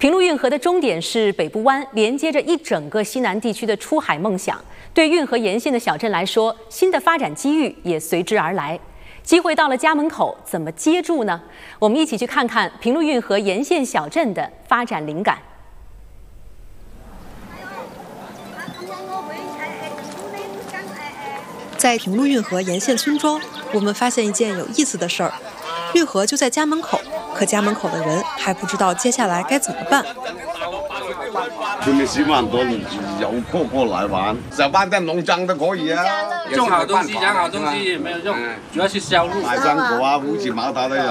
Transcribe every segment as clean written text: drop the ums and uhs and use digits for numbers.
平陆运河的终点是北部湾，连接着一整个西南地区的出海梦想。对运河沿线的小镇来说，新的发展机遇也随之而来。机会到了家门口，怎么接住呢？我们一起去看看平陆运河沿线小镇的发展灵感。 在平陆运河沿线村庄，我们发现一件有意思的事儿：运河就在家门口，可家门口的人还不知道接下来该怎么办。 村里希望很多游客过来玩，小贩店、农庄都可以啊。 种好东西、养好东西没有用，主要是销路。 买山果啊、乌鸡、毛桃都有。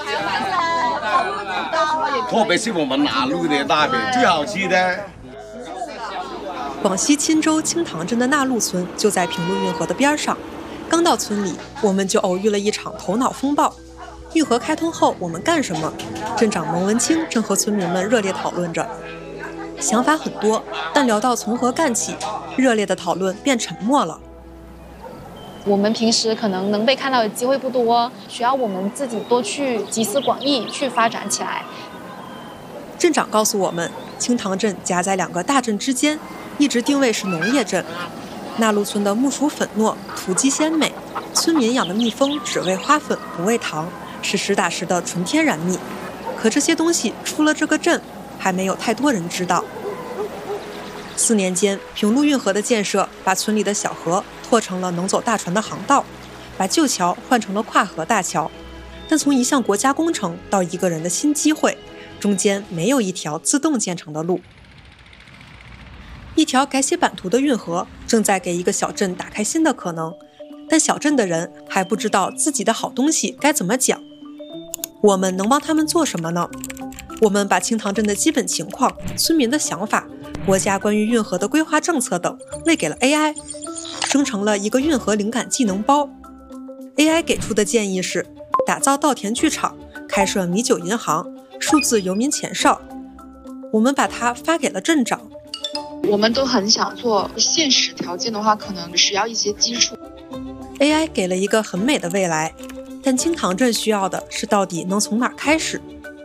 特别是我们拿路的大饼，最好吃的。 广西钦州清塘镇的纳路村就在平陆运河的边上。刚到村里，我们就偶遇了一场头脑风暴。运河开通后，我们干什么？镇长蒙文清正和村民们热烈讨论着。想法很多，但聊到从何干起，热烈的讨论变沉默了。 我们平时可能能被看到的机会不多，需要我们自己多去集思广益，去发展起来。 镇长告诉我们，清塘镇夹在两个大镇之间，一直定位是农业镇。纳路村的木薯粉糯，土鸡鲜美，村民养的蜜蜂只喂花粉不喂糖，是实打实的纯天然蜜。可这些东西出了这个镇，还没有太多人知道。4年间，平陆运河的建设把村里的小河拓成了能走大船的航道，把旧桥换成了跨河大桥。但从一项国家工程到一个人的新机会，中间没有一条自动建成的路。一条改写版图的运河正在给一个小镇打开新的可能，但小镇的人还不知道自己的好东西该怎么讲。我们能帮他们做什么呢？我们把清塘镇的基本情况、村民的想法、国家关于运河的规划政策等喂给了 AI， 生成了一个运河灵感技能包。AI 给出的建议是：打造稻田剧场，开设米酒银行，数字游民前哨。我们把它发给了镇长。 我们都很想做，现实条件的话，可能需要一些基础。 AI 给了一个很美的未来，但清塘镇需要的是到底能从哪儿开始？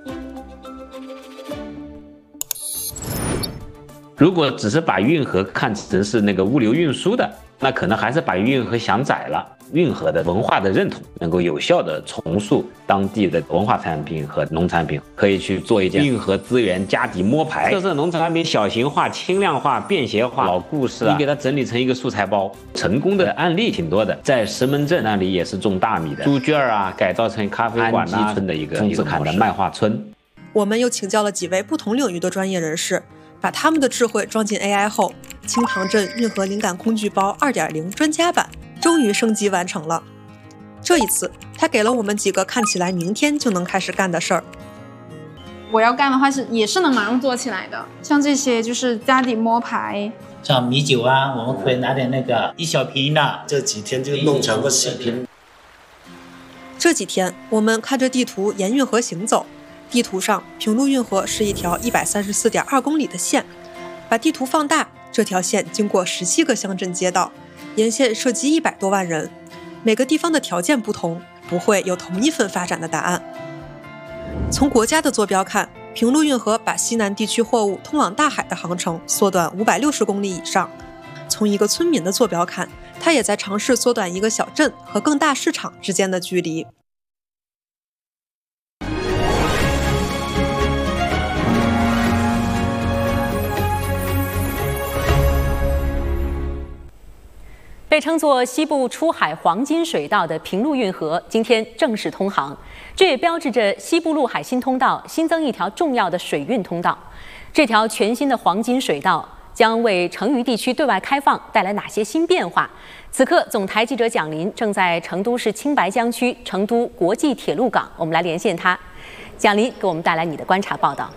如果只是把运河看成是那个物流运输的，那可能还是把运河想窄了。运河的文化的认同能够有效的重塑当地的文化产品和农产品，可以去做一件运河资源家底摸排，特色农产品小型化、轻量化、便携化，老故事你给它整理成一个素材包。成功的案例挺多的，在石门镇那里也是种大米的，猪圈啊改造成咖啡馆啊，村的一个丰子坎的麦化村。 我们又请教了几位不同领域的专业人士，把他们的智慧装进 AI 后，清塘镇运河灵感工具包 2.0 专家版终于升级完成了。这一次，他给了我们几个看起来明天就能开始干的事儿。 我要干的话也是能马上做起来的，像这些就是家底摸排， 像米酒啊，我们可以拿点那个1小瓶的， 这几天就弄成个10瓶。 这几天，我们看着地图沿运河行走，地图上平陆运河是一条134.2公里的线，把地图放大，这条线经过17个乡镇街道，沿线涉及100多万人。每个地方的条件不同，不会有同一份发展的答案。从国家的坐标看，平陆运河把西南地区货物通往大海的航程缩短560公里以上。从一个村民的坐标看，它也在尝试缩短一个小镇和更大市场之间的距离。 被称作西部出海黄金水道的平陆运河今天正式通航，这也标志着西部陆海新通道新增一条重要的水运通道。这条全新的黄金水道将为成渝地区对外开放带来哪些新变化？此刻，总台记者蒋林正在成都市青白江区成都国际铁路港，我们来连线他。蒋林给我们带来你的观察报道。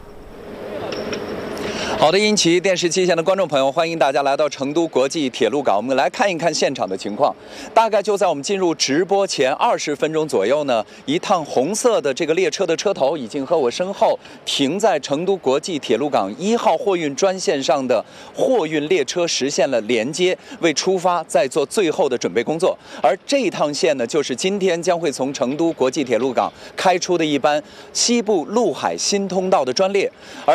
好的，英奇电视机前的观众朋友，欢迎大家来到成都国际铁路港，我们来看一看现场的情况。大概就在我们进入直播前20分钟左右呢，一趟红色的这个列车的车头已经和我身后停在成都国际铁路港1号货运专线上的货运列车实现了连接，为出发在做最后的准备工作。而这一趟线呢，就是今天将会从成都国际铁路港开出的一班西部陆海新通道的专列。而